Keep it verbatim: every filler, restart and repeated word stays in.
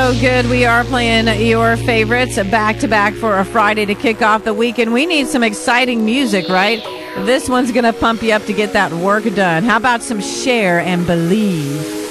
so good. We are playing your favorites back to back for a Friday to kick off the week, and we need some exciting music, right? This one's going to pump you up to get that work done. How about some Cher and Believe?